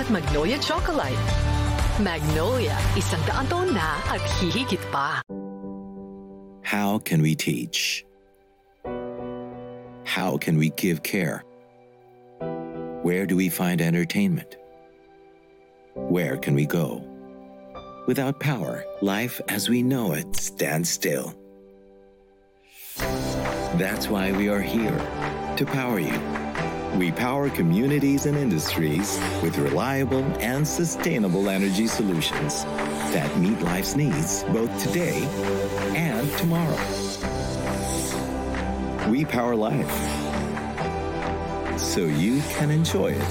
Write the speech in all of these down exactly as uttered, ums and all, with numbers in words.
Magnolia Chocolate. Magnolia, isang daang taon na at hihigit pa. How can we teach? How can we give care? Where do we find entertainment? Where can we go? Without power, life as we know it stands still. That's why we are here, to power you. We power communities and industries with reliable and sustainable energy solutions that meet life's needs both today and tomorrow. We power life so you can enjoy it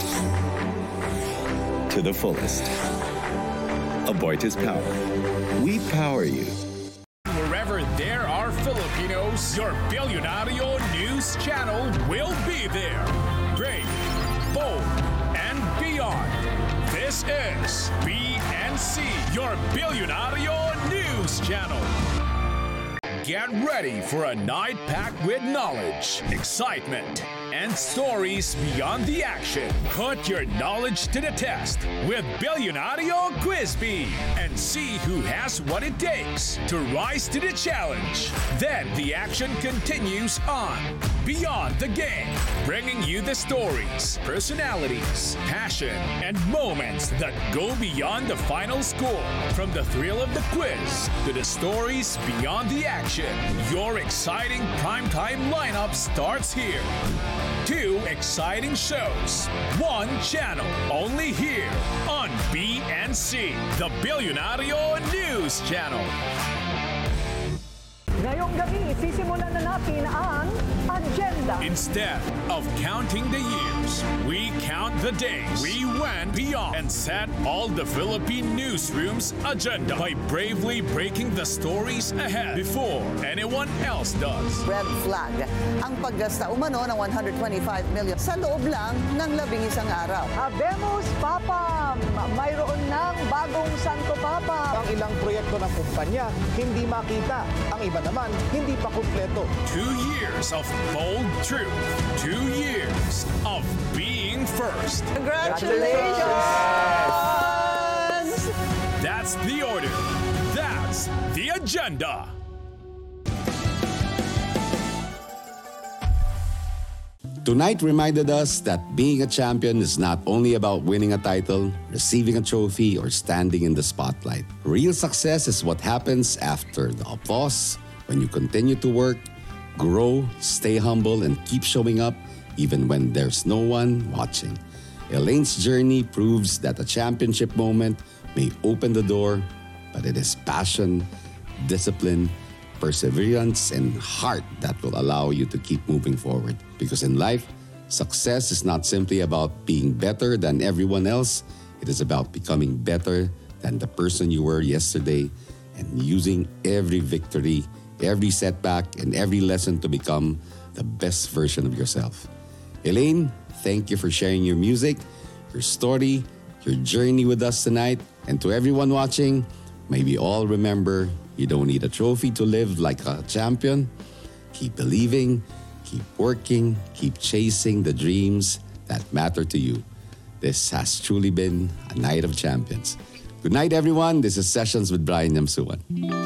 to the fullest. Aboitiz Power. We power you. Wherever there are Filipinos, your Billionario News Channel will be there. Brave, bold, and beyond. This is B N C, your Billionario News Channel. Get ready for a night packed with knowledge, excitement, and stories beyond the action. Put your knowledge to the test with Billionario Quiz Bee and see who has what it takes to rise to the challenge. Then the action continues on Beyond the Game, bringing you the stories, personalities, passion, and moments that go beyond the final score. From the thrill of the quiz to the stories beyond the action, your exciting primetime lineup starts here. Two exciting shows, one channel, only here on B N C, the Billionario News Channel. Ngayong gabi, sisimulan na natin ang agenda. Instead of counting the years, we count the days. We went beyond and set all the Philippine newsroom's agenda by bravely breaking the stories ahead before anyone else does. Red flag ang paggasta umano ng one hundred twenty-five million sa loob lang ng labing isang araw. Habemos Papam, mayroon ng bagong Santo Papa. Ang ilang proyekto ng kumpanya hindi makita, ang iba naman hindi pa kumpleto. Two years of bold truth. Two years of being first. Congratulations! That's the order. That's the agenda. Tonight reminded us that being a champion is not only about winning a title, receiving a trophy, or standing in the spotlight. Real success is what happens after the applause, when you continue to work, grow, stay humble, and keep showing up even when there's no one watching. Elaine's journey proves that a championship moment may open the door, but it is passion, discipline, perseverance, and heart that will allow you to keep moving forward. Because in life, success is not simply about being better than everyone else. It is about becoming better than the person you were yesterday and using every victory, every setback, and every lesson to become the best version of yourself. Elaine, thank you for sharing your music, your story, your journey with us tonight. And to everyone watching, may we all remember you don't need a trophy to live like a champion. Keep believing, keep working, keep chasing the dreams that matter to you. This has truly been a night of champions. Good night, everyone. This is Sessions with Brian Yamsuan.